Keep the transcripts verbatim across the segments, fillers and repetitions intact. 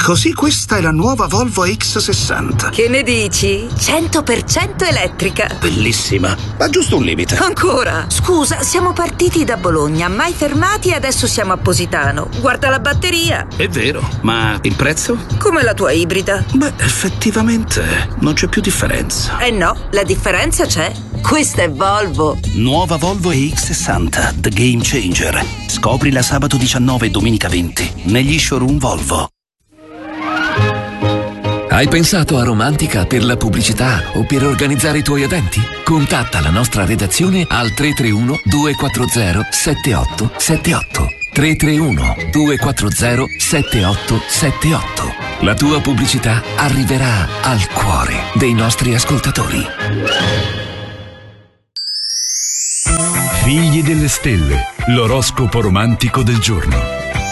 Così questa è la nuova Volvo X sessanta. Che ne dici? cento per cento elettrica. Bellissima, ma giusto un limite. Ancora? Scusa, siamo partiti da Bologna, mai fermati e adesso siamo a Positano. Guarda la batteria. È vero, ma il prezzo? Come la tua ibrida. Beh, effettivamente non c'è più differenza. Eh no, la differenza c'è. Questa è Volvo. Nuova Volvo E X sessanta, The Game Changer. Scoprila sabato diciannove e domenica venti negli showroom Volvo. Hai pensato a Romantica per la pubblicità o per organizzare i tuoi eventi? Contatta la nostra redazione al tre tre uno due quattro zero sette otto sette otto. tre tre uno due quattro zero sette otto sette otto. La tua pubblicità arriverà al cuore dei nostri ascoltatori. Figli delle stelle, l'oroscopo romantico del giorno.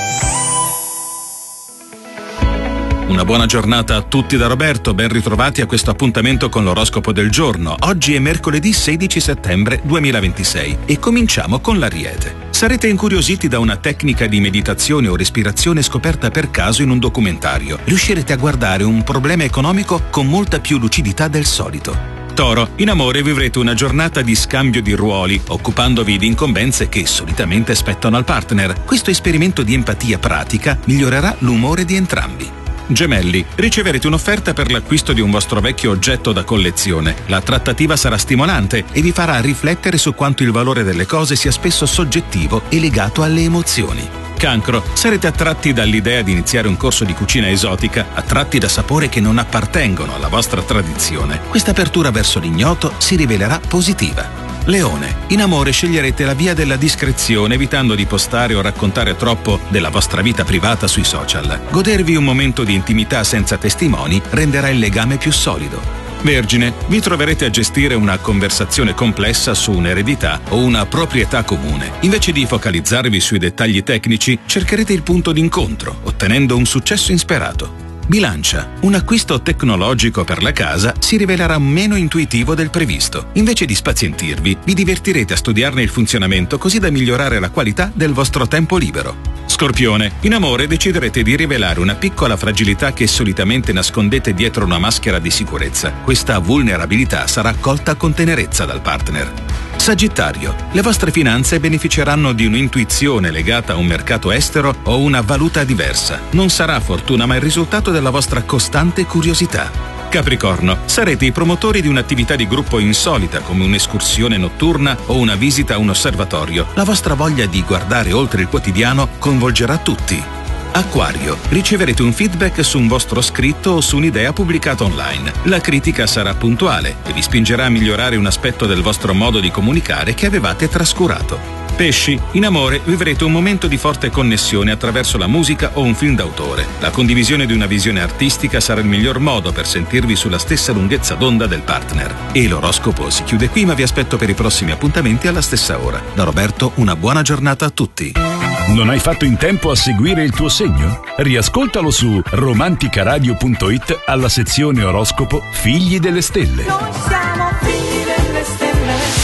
Una buona giornata a tutti da Roberto, ben ritrovati a questo appuntamento con l'oroscopo del giorno. Oggi è mercoledì sedici settembre duemilaventisei e cominciamo con l'Ariete. Sarete incuriositi da una tecnica di meditazione o respirazione scoperta per caso in un documentario. Riuscirete a guardare un problema economico con molta più lucidità del solito. Toro, in amore vivrete una giornata di scambio di ruoli, occupandovi di incombenze che solitamente spettano al partner. Questo esperimento di empatia pratica migliorerà l'umore di entrambi. Gemelli, riceverete un'offerta per l'acquisto di un vostro vecchio oggetto da collezione. La trattativa sarà stimolante e vi farà riflettere su quanto il valore delle cose sia spesso soggettivo e legato alle emozioni. Cancro, sarete attratti dall'idea di iniziare un corso di cucina esotica, attratti da sapori che non appartengono alla vostra tradizione. Questa apertura verso l'ignoto si rivelerà positiva. Leone, in amore sceglierete la via della discrezione evitando di postare o raccontare troppo della vostra vita privata sui social. Godervi un momento di intimità senza testimoni renderà il legame più solido. Vergine, vi troverete a gestire una conversazione complessa su un'eredità o una proprietà comune. Invece di focalizzarvi sui dettagli tecnici, cercherete il punto d'incontro, ottenendo un successo insperato. Bilancia, un acquisto tecnologico per la casa si rivelerà meno intuitivo del previsto. Invece di spazientirvi, vi divertirete a studiarne il funzionamento così da migliorare la qualità del vostro tempo libero. Scorpione, in amore deciderete di rivelare una piccola fragilità che solitamente nascondete dietro una maschera di sicurezza. Questa vulnerabilità sarà accolta con tenerezza dal partner. Sagittario, le vostre finanze beneficeranno di un'intuizione legata a un mercato estero o una valuta diversa. Non sarà fortuna ma il risultato della vostra costante curiosità. Capricorno, sarete i promotori di un'attività di gruppo insolita come un'escursione notturna o una visita a un osservatorio. La vostra voglia di guardare oltre il quotidiano coinvolgerà tutti. Acquario, riceverete un feedback su un vostro scritto o su un'idea pubblicata online. La critica sarà puntuale e vi spingerà a migliorare un aspetto del vostro modo di comunicare che avevate trascurato. Pesci, in amore vivrete un momento di forte connessione attraverso la musica o un film d'autore. La condivisione di una visione artistica sarà il miglior modo per sentirvi sulla stessa lunghezza d'onda del partner. E l'oroscopo si chiude qui, ma vi aspetto per i prossimi appuntamenti alla stessa ora. Da Roberto, una buona giornata a tutti. Non hai fatto in tempo a seguire il tuo segno? Riascoltalo su romanticaradio punto it alla sezione oroscopo Figli delle Stelle. Noi siamo figli delle stelle.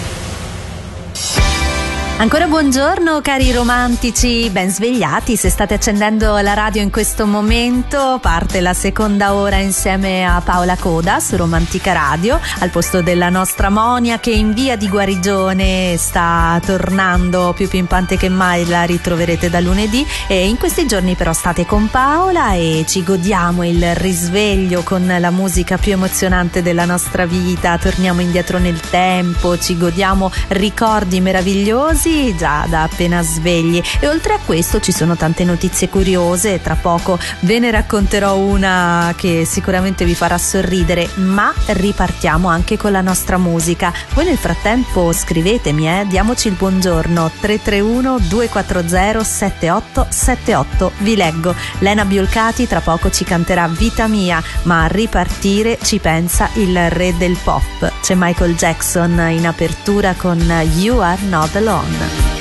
Ancora buongiorno cari romantici, ben svegliati se state accendendo la radio in questo momento. Parte la seconda ora insieme a Paola Coda su Romantica Radio, al posto della nostra Monia che in via di guarigione sta tornando più pimpante che mai, la ritroverete da lunedì. E in questi giorni però state con Paola e ci godiamo il risveglio con la musica più emozionante della nostra vita. Torniamo indietro nel tempo, ci godiamo ricordi meravigliosi già da appena svegli. E oltre a questo ci sono tante notizie curiose, tra poco ve ne racconterò una che sicuramente vi farà sorridere, ma ripartiamo anche con la nostra musica. Voi nel frattempo scrivetemi, eh, diamoci il buongiorno. Tre tre uno due quattro zero sette otto sette otto, vi leggo. Lena Biolcati tra poco ci canterà Vita Mia, ma a ripartire ci pensa il re del pop. C'è Michael Jackson in apertura con You Are Not Alone.